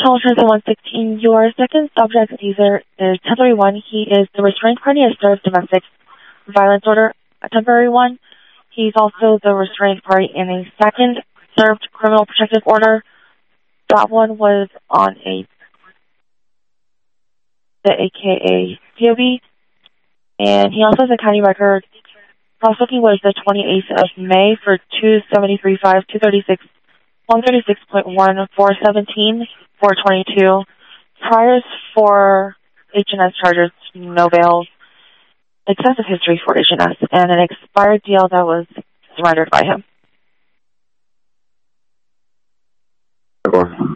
Tunnel Transit 116, your second subject user is temporary 1. He is the restraint party and served domestic violence order, a temporary 1. He's also the restraint party in a second served criminal protective order. That one was on the AKA COB. And he also has a county record. Cross-looking was the 28th of May for 273.5, 236, 136.1, 417, 422. Priors for H&S charges, no bail, excessive history for H&S, and an expired deal that was surrendered by him.